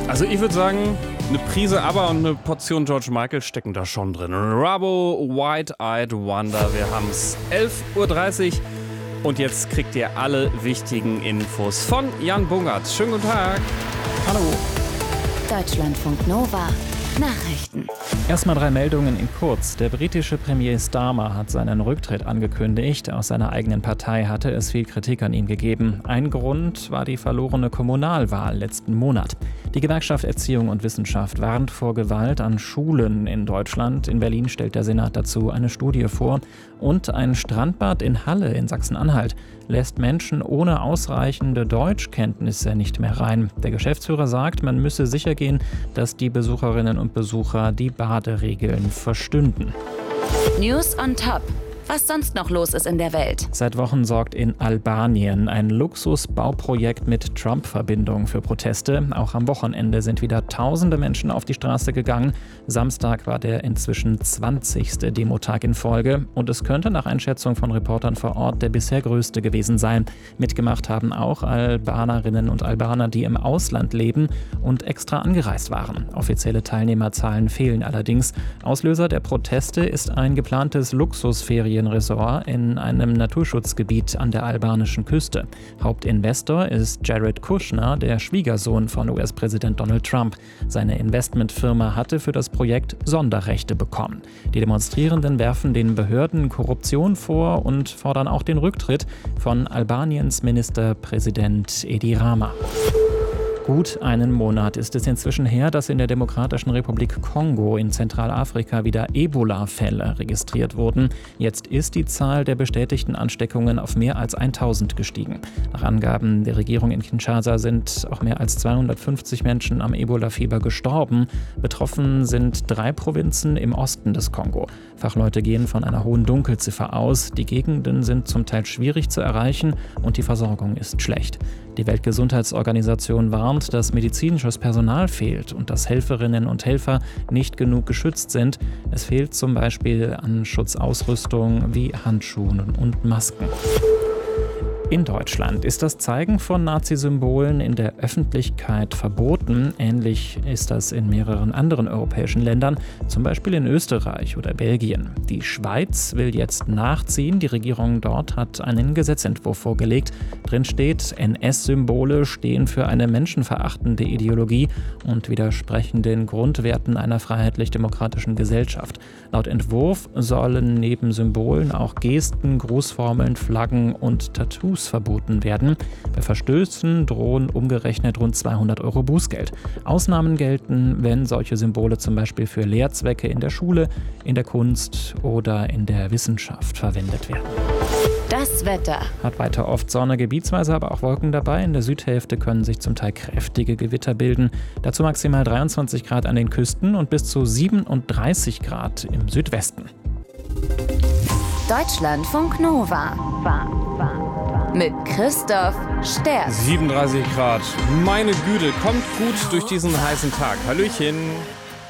Also ich würde sagen, eine Prise ABBA und eine Portion George Michael stecken da schon drin. Rubbo, Wide-Eyed Wonder. Wir haben es 11:30 Uhr und jetzt kriegt ihr alle wichtigen Infos von Jan Bungert. Schönen guten Tag. Hallo. Deutschlandfunk Nova. Nachrichten. Erstmal 3 Meldungen in kurz. Der britische Premier Starmer hat seinen Rücktritt angekündigt. Aus seiner eigenen Partei hatte es viel Kritik an ihm gegeben. Ein Grund war die verlorene Kommunalwahl letzten Monat. Die Gewerkschaft Erziehung und Wissenschaft warnt vor Gewalt an Schulen in Deutschland. In Berlin stellt der Senat dazu eine Studie vor. Und ein Strandbad in Halle in Sachsen-Anhalt lässt Menschen ohne ausreichende Deutschkenntnisse nicht mehr rein. Der Geschäftsführer sagt, man müsse sicher gehen, dass die Besucherinnen und Besucher die Baderegeln verstünden. News on Top. Was sonst noch los ist in der Welt. Seit Wochen sorgt in Albanien ein Luxusbauprojekt mit Trump-Verbindung für Proteste. Auch am Wochenende sind wieder tausende Menschen auf die Straße gegangen. Samstag war der inzwischen 20. Demotag in Folge. Und es könnte nach Einschätzung von Reportern vor Ort der bisher größte gewesen sein. Mitgemacht haben auch Albanerinnen und Albaner, die im Ausland leben und extra angereist waren. Offizielle Teilnehmerzahlen fehlen allerdings. Auslöser der Proteste ist ein geplantes Luxusferienresort in einem Naturschutzgebiet an der albanischen Küste. Hauptinvestor ist Jared Kushner, der Schwiegersohn von US-Präsident Donald Trump. Seine Investmentfirma hatte für das Projekt Sonderrechte bekommen. Die Demonstrierenden werfen den Behörden Korruption vor und fordern auch den Rücktritt von Albaniens Ministerpräsident Edi Rama. Gut einen Monat ist es inzwischen her, dass in der Demokratischen Republik Kongo in Zentralafrika wieder Ebola-Fälle registriert wurden. Jetzt ist die Zahl der bestätigten Ansteckungen auf mehr als 1000 gestiegen. Nach Angaben der Regierung in Kinshasa sind auch mehr als 250 Menschen am Ebola-Fieber gestorben. Betroffen sind 3 Provinzen im Osten des Kongo. Fachleute gehen von einer hohen Dunkelziffer aus. Die Gegenden sind zum Teil schwierig zu erreichen und die Versorgung ist schlecht. Die Weltgesundheitsorganisation warnt, dass medizinisches Personal fehlt und dass Helferinnen und Helfer nicht genug geschützt sind. Es fehlt zum Beispiel an Schutzausrüstung wie Handschuhen und Masken. In Deutschland ist das Zeigen von Nazi-Symbolen in der Öffentlichkeit verboten. Ähnlich ist das in mehreren anderen europäischen Ländern, zum Beispiel in Österreich oder Belgien. Die Schweiz will jetzt nachziehen. Die Regierung dort hat einen Gesetzentwurf vorgelegt. Drin steht, NS-Symbole stehen für eine menschenverachtende Ideologie und widersprechen den Grundwerten einer freiheitlich-demokratischen Gesellschaft. Laut Entwurf sollen neben Symbolen auch Gesten, Grußformeln, Flaggen und Tattoos verboten werden. Bei Verstößen drohen umgerechnet rund 200 € Bußgeld. Ausnahmen gelten, wenn solche Symbole zum Beispiel für Lehrzwecke in der Schule, in der Kunst oder in der Wissenschaft verwendet werden. Das Wetter. Hat weiter oft Sonne, gebietsweise aber auch Wolken dabei. In der Südhälfte können sich zum Teil kräftige Gewitter bilden. Dazu maximal 23 Grad an den Küsten und bis zu 37 Grad im Südwesten. Deutschlandfunk Nova. Mit Christoph Sterz. 37 Grad. Meine Güte, kommt gut durch diesen heißen Tag. Hallöchen.